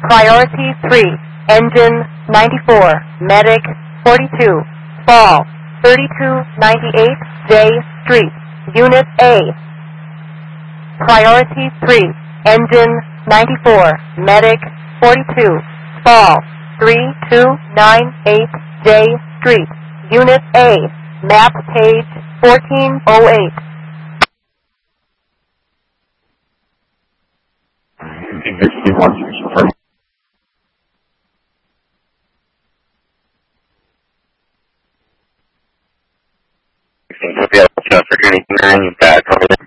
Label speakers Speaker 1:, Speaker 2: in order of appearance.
Speaker 1: Priority 3, Engine 94, Medic 42, Fall 3298 J Street, Unit A. Priority 3, Engine 94, Medic 42, Fall 3298 J Street, Unit A, map page 1408.
Speaker 2: For anything, you've got